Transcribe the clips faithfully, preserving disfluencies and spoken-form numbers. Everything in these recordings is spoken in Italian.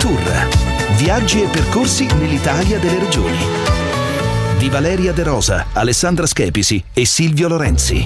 Tour. Viaggi e percorsi nell'Italia delle regioni. Di Valeria De Rosa, Alessandra Schepisi e Silvio Lorenzi.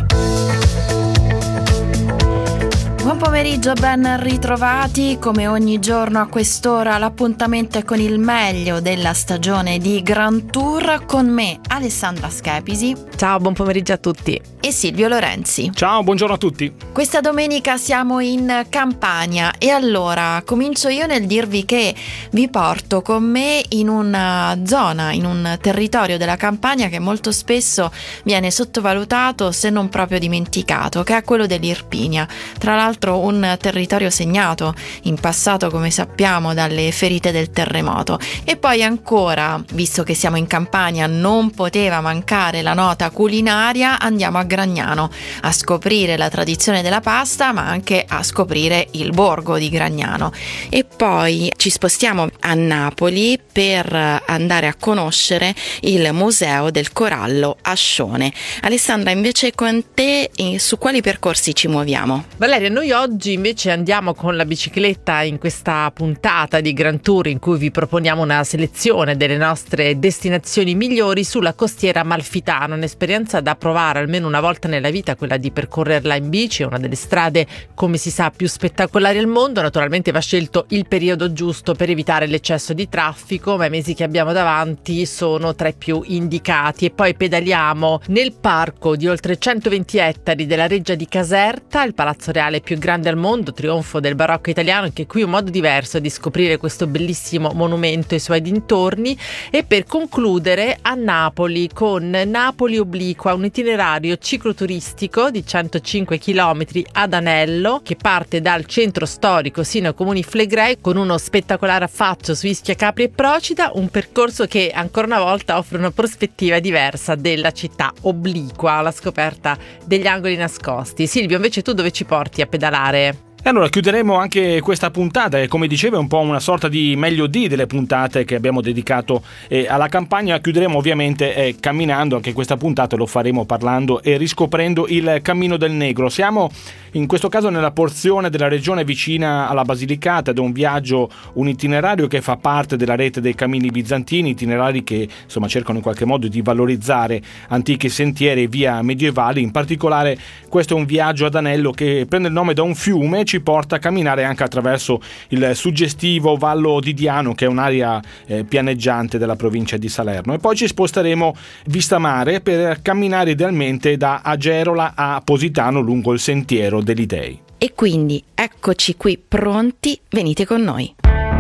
Buon pomeriggio, ben ritrovati. Come ogni giorno a quest'ora l'appuntamento è con il meglio della stagione di Grand Tour, con me Alessandra Schepisi. Ciao, buon pomeriggio a tutti. E Silvio Lorenzi. Ciao, buongiorno a tutti. Questa domenica siamo in Campania e allora comincio io nel dirvi che vi porto con me in una zona, in un territorio della Campania che molto spesso viene sottovalutato, se non proprio dimenticato, che è quello dell'Irpinia. Tra l'altro un territorio segnato in passato, come sappiamo, dalle ferite del terremoto. E poi ancora, visto che siamo in Campania, non poteva mancare la nota culinaria. Andiamo a Gragnano a scoprire la tradizione della pasta, ma anche a scoprire il borgo di Gragnano. E poi ci spostiamo a Napoli per andare a conoscere il Museo del Corallo a Scione. Alessandra, invece con te su quali percorsi ci muoviamo? Valeria, noi oggi invece andiamo con la bicicletta in questa puntata di Grand Tour in cui vi proponiamo una selezione delle nostre destinazioni migliori sulla costiera amalfitana, un'esperienza da provare almeno una volta nella vita, quella di percorrerla in bici. È una delle strade, come si sa, più spettacolari al mondo. Naturalmente va scelto il periodo giusto per evitare l'eccesso di traffico, ma i mesi che abbiamo davanti sono tra i più indicati. E poi pedaliamo nel parco di oltre centoventi ettari della Reggia di Caserta, il palazzo reale più grande al mondo, trionfo del barocco italiano, anche qui un modo diverso di scoprire questo bellissimo monumento e i suoi dintorni. E per concludere a Napoli con Napoli Obliqua, un itinerario cicloturistico di centocinque chilometri ad anello che parte dal centro storico sino ai comuni flegrei, con uno spettacolare affaccio su Ischia, Capri e Procida, un percorso che ancora una volta offre una prospettiva diversa della città obliqua, alla scoperta degli angoli nascosti. Silvio, invece tu dove ci porti a pedalare? E allora chiuderemo anche questa puntata e, come dicevo, è un po' una sorta di meglio di delle puntate che abbiamo dedicato eh, alla campagna. Chiuderemo ovviamente eh, camminando, anche questa puntata lo faremo parlando e riscoprendo il Cammino del Negro. Siamo in questo caso nella porzione della regione vicina alla Basilicata ed è un viaggio, un itinerario che fa parte della rete dei cammini bizantini, itinerari che insomma cercano in qualche modo di valorizzare antichi sentieri e via medievali. In particolare questo è un viaggio ad anello che prende il nome da un fiume, ci porta a camminare anche attraverso il suggestivo Vallo di Diano, che è un'area eh, pianeggiante della provincia di Salerno, e poi ci sposteremo vista mare per camminare idealmente da Agerola a Positano lungo il sentiero degli Dei. E quindi eccoci qui pronti, venite con noi.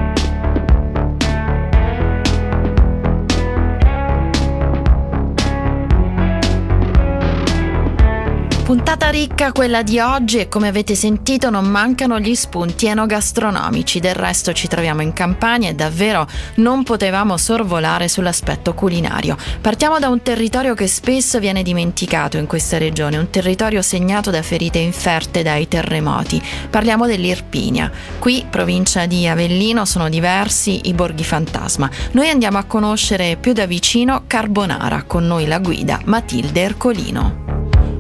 Puntata ricca quella di oggi e, come avete sentito, non mancano gli spunti enogastronomici. Del resto ci troviamo in Campania e davvero non potevamo sorvolare sull'aspetto culinario. Partiamo da un territorio che spesso viene dimenticato in questa regione, un territorio segnato da ferite inferte dai terremoti. Parliamo dell'Irpinia. Qui, provincia di Avellino, sono diversi i borghi fantasma. Noi andiamo a conoscere più da vicino Carbonara, con noi la guida Matilde Ercolino.